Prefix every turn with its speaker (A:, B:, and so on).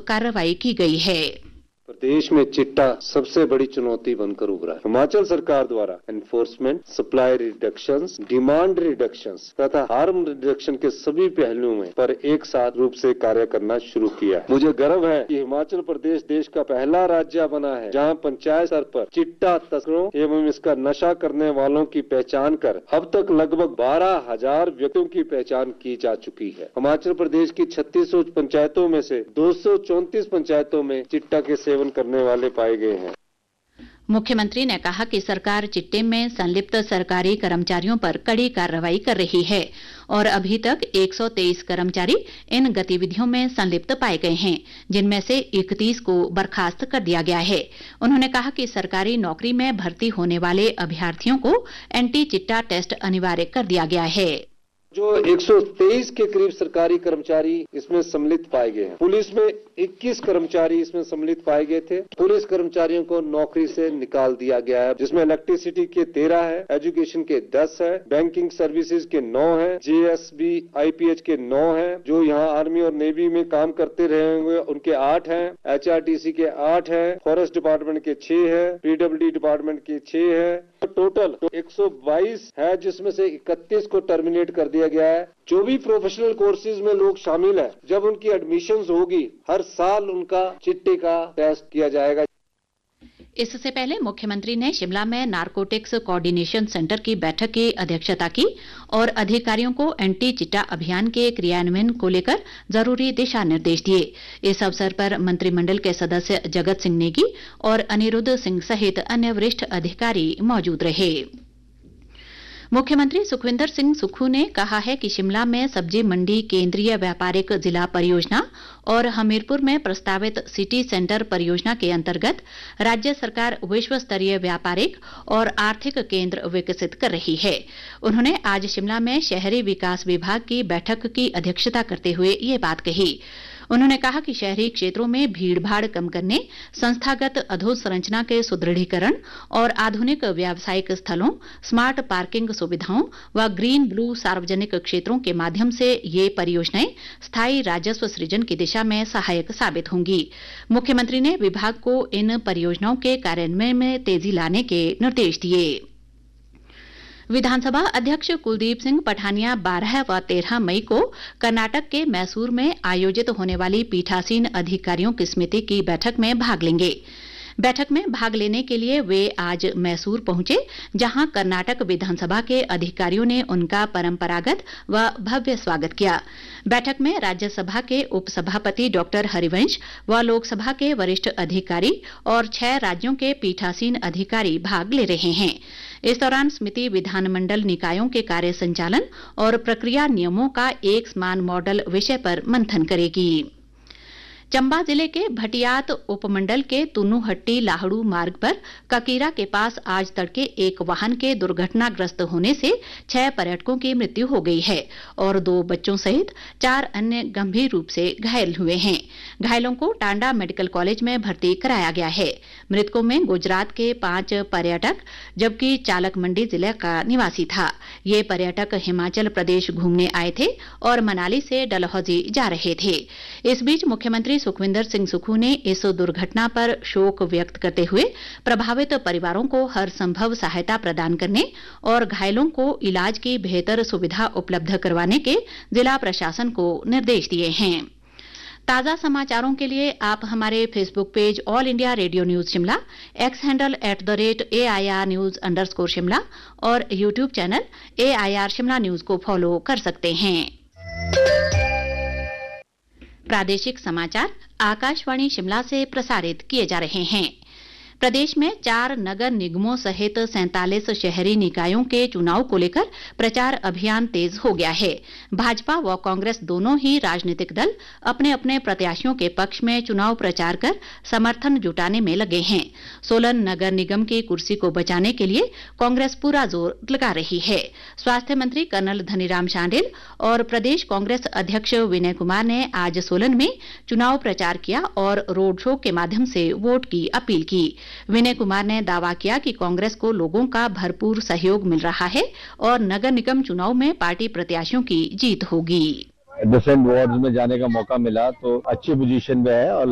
A: कार्रवाई की गई है।
B: प्रदेश में चिट्टा सबसे बड़ी चुनौती बनकर उभरा है। हिमाचल सरकार द्वारा enforcement, supply reductions, demand reductions तथा हार्म रिडक्शन के सभी पहलुओं में पर एक साथ रूप से कार्य करना शुरू किया है। मुझे गर्व है कि हिमाचल प्रदेश देश का पहला राज्य बना है जहां पंचायत स्तर पर चिट्टा तस्करों एवं इसका नशा करने वालों की पहचान कर अब तक लगभग 12,000 व्यक्तियों की पहचान की जा चुकी है। हिमाचल प्रदेश की 3600 पंचायतों में से 234 पंचायतों में चिट्टा के सेवन करने वाले पाए गए हैं।
A: मुख्यमंत्री ने कहा कि सरकार चिट्टे में संलिप्त सरकारी कर्मचारियों पर कड़ी कार्रवाई कर रही है और अभी तक 123 कर्मचारी इन गतिविधियों में संलिप्त पाए गए हैं, जिनमें से 31 को बर्खास्त कर दिया गया है। उन्होंने कहा कि सरकारी नौकरी में भर्ती होने वाले अभ्यर्थियों को एंटी चिट्टा टेस्ट अनिवार्य कर दिया गया है।
B: जो 123 के करीब सरकारी कर्मचारी इसमें सम्मिलित पाए गए हैं। पुलिस में 21 कर्मचारी इसमें सम्मिलित पाए गए थे। पुलिस कर्मचारियों को नौकरी से निकाल दिया गया है, जिसमें इलेक्ट्रिसिटी के 13 है, एजुकेशन के 10 है, बैंकिंग सर्विसेज के 9 है, जेएसबी आईपीएच के 9 है, जो यहाँ आर्मी और नेवी में काम करते रहे होंगे उनके 8 है, एचआरटीसी के 8 है, फॉरेस्ट डिपार्टमेंट के 6 है, पीडब्ल्यूडी डिपार्टमेंट के 6 है। टोटल 122 है, जिसमें से 31 को टर्मिनेट कर दिया गया है। जो भी प्रोफेशनल कोर्सेज में लोग शामिल हैं, जब उनकी एडमिशंस होगी हर साल उनका चिट्टे का टेस्ट किया जाएगा।
A: इससे पहले मुख्यमंत्री ने शिमला में नारकोटिक्स कोऑर्डिनेशन सेंटर की बैठक की अध्यक्षता की और अधिकारियों को एंटी चिट्टा अभियान के क्रियान्वयन को लेकर जरूरी दिशा निर्देश दिए। इस अवसर पर मंत्रिमंडल के सदस्य जगत सिंह नेगी और अनिरुद्ध सिंह सहित अन्य वरिष्ठ अधिकारी मौजूद रहे। मुख्यमंत्री सुखविंदर सिंह सुक्खू ने कहा है कि शिमला में सब्जी मंडी केंद्रीय व्यापारिक जिला परियोजना और हमीरपुर में प्रस्तावित सिटी सेंटर परियोजना के अंतर्गत राज्य सरकार विश्व स्तरीय व्यापारिक और आर्थिक केंद्र विकसित कर रही है। उन्होंने आज शिमला में शहरी विकास विभाग की बैठक की अध्यक्षता करते हुए ये बात कही। उन्होंने कहा कि शहरी क्षेत्रों में भीड़भाड़ कम करने, संस्थागत अधोसंरचना के सुदृढ़ीकरण और आधुनिक व्यावसायिक स्थलों, स्मार्ट पार्किंग सुविधाओं व ग्रीन ब्लू सार्वजनिक क्षेत्रों के माध्यम से ये परियोजनाएं स्थायी राजस्व सृजन की दिशा में सहायक साबित होंगी। मुख्यमंत्री ने विभाग को इन परियोजनाओं के कार्यान्वयन में तेजी लाने के निर्देश दिए। विधानसभा अध्यक्ष कुलदीप सिंह पठानिया 12 व 13 मई को कर्नाटक के मैसूर में आयोजित होने वाली पीठासीन अधिकारियों की समिति की बैठक में भाग लेंगे। बैठक में भाग लेने के लिए वे आज मैसूर पहुंचे, जहां कर्नाटक विधानसभा के अधिकारियों ने उनका परंपरागत व भव्य स्वागत किया। बैठक में राज्यसभा के उपसभापति डॉक्टर हरिवंश व लोकसभा के वरिष्ठ अधिकारी और 6 राज्यों के पीठासीन अधिकारी भाग ले रहे हैं। इस दौरान समिति विधानमंडल निकायों के कार्य संचालन और प्रक्रिया नियमों का एक समान मॉडल विषय पर मंथन करेगी। चंबा जिले के भटियात उपमंडल के तुन्नुहट्टी लाहड़ू मार्ग पर ककीरा के पास आज तड़के एक वाहन के दुर्घटनाग्रस्त होने से 6 पर्यटकों की मृत्यु हो गई है और 2 बच्चों सहित 4 अन्य गंभीर रूप से घायल हुए हैं। घायलों को टांडा मेडिकल कॉलेज में भर्ती कराया गया है। मृतकों में गुजरात के 5 पर्यटक जबकि चालक मंडी जिले का निवासी था। ये पर्यटक हिमाचल प्रदेश घूमने आए थे और मनाली से डलहौजी जा रहे थे। इस बीच मुख्यमंत्री सुखविंदर सिंह सुक्खू ने इस दुर्घटना पर शोक व्यक्त करते हुए प्रभावित परिवारों को हर संभव सहायता प्रदान करने और घायलों को इलाज की बेहतर सुविधा उपलब्ध करवाने के जिला प्रशासन को निर्देश दिए हैं। ताजा समाचारों के लिए आप हमारे Facebook page all India radio news Shimla, x handle @AIR News_ Shimla और YouTube channel AIR Shimla news को फॉलो कर सकते हैं। प्रादेशिक समाचार आकाशवाणी शिमला से प्रसारित किए जा रहे हैं। प्रदेश में 4 नगर निगमों सहित 47 शहरी निकायों के चुनाव को लेकर प्रचार अभियान तेज हो गया है। भाजपा व कांग्रेस दोनों ही राजनीतिक दल अपने अपने प्रत्याशियों के पक्ष में चुनाव प्रचार कर समर्थन जुटाने में लगे हैं। सोलन नगर निगम की कुर्सी को बचाने के लिए कांग्रेस पूरा जोर लगा रही है। स्वास्थ्य मंत्री कर्नल धनीराम शांडिल और प्रदेश कांग्रेस अध्यक्ष विनय कुमार ने आज सोलन में चुनाव प्रचार किया और रोड शो के माध्यम से वोट की अपील की। विनय कुमार ने दावा किया कि कांग्रेस को लोगों का भरपूर सहयोग मिल रहा है और नगर निगम चुनाव में पार्टी प्रत्याशियों की जीत होगी।
C: डिफरेंट वार्ड्स में जाने का मौका मिला तो अच्छी पोजीशन में है और